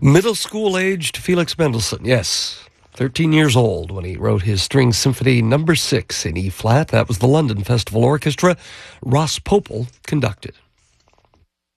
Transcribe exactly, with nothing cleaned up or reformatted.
Middle school-aged Felix Mendelssohn, yes. thirteen years old when he wrote his String Symphony number six in E-flat. That was the London Festival Orchestra. Ross Popel conducted.